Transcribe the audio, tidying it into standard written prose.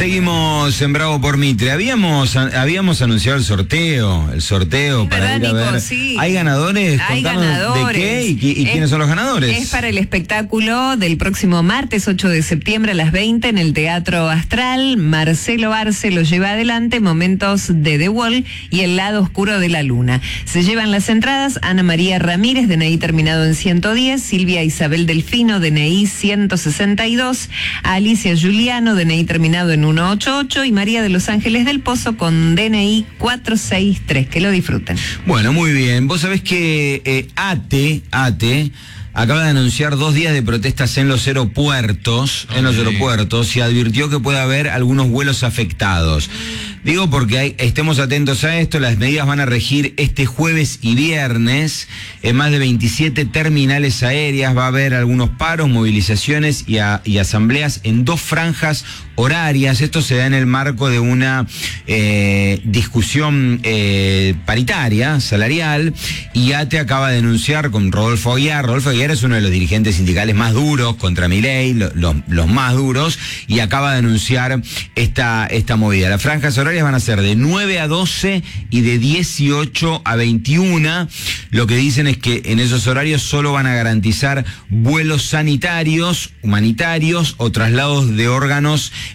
Seguimos en Bravo por Mitre. Habíamos anunciado el sorteo para ir a ver. Sí. ¿Hay ganadores? Hay Contanos ganadores. ¿De qué y quiénes son los ganadores? Es para el espectáculo del próximo martes 8 de septiembre a las 20 en el Teatro Astral. Marcelo Arce lo lleva adelante, Momentos de The Wall y El lado oscuro de la luna. Se llevan las entradas Ana María Ramírez, DNI terminado en 110, Silvia Isabel Delfino, DNI 162, Alicia Juliano, DNI terminado en 188 y María de los Ángeles del Pozo con DNI 463. Que lo disfruten. Bueno, muy bien. Vos sabés que ATE acaba de anunciar 2 días de protestas en los aeropuertos, y advirtió que puede haber algunos vuelos afectados. Digo porque estemos atentos a esto. Las medidas van a regir este jueves y viernes en más de 27 terminales aéreas. Va a haber algunos paros, movilizaciones y asambleas en 2 franjas horarias. Esto se da en el marco de una discusión paritaria, salarial, y ATE acaba de denunciar con Rodolfo Aguiar. Rodolfo Aguiar es uno de los dirigentes sindicales más duros contra Milei, los más duros, y acaba de anunciar esta movida. Las franjas horarias van a ser de 9 a 12 y de 18 a 21. Lo que dicen es que en esos horarios solo van a garantizar vuelos sanitarios, humanitarios o traslados de órganos